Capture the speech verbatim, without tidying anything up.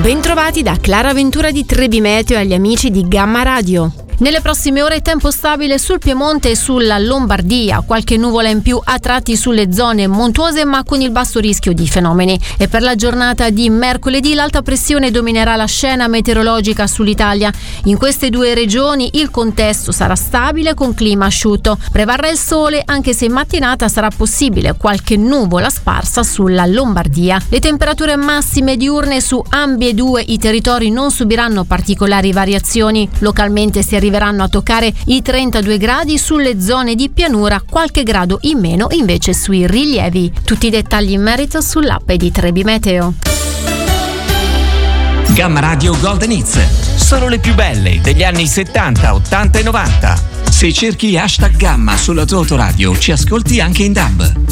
Bentrovati da Clara Ventura di Trebi Meteo e agli amici di Gamma Radio. Nelle prossime ore tempo stabile sul Piemonte e sulla Lombardia, qualche nuvola in più a tratti sulle zone montuose ma con il basso rischio di fenomeni. E per la giornata di mercoledì l'alta pressione dominerà la scena meteorologica sull'Italia. In queste due regioni il contesto sarà stabile con clima asciutto. Prevarrà il sole anche se in mattinata sarà possibile qualche nuvola sparsa sulla Lombardia. Le temperature massime diurne su ambedue i territori non subiranno particolari variazioni. Localmente si arriva arriveranno a toccare i trentadue gradi sulle zone di pianura, qualche grado in meno invece sui rilievi. Tutti i dettagli in merito sull'app di Trebi Meteo. Gamma Radio Golden Hits, solo le più belle degli anni settanta, ottanta e novanta. Se cerchi hashtag Gamma sulla tua autoradio ci ascolti anche in D A B.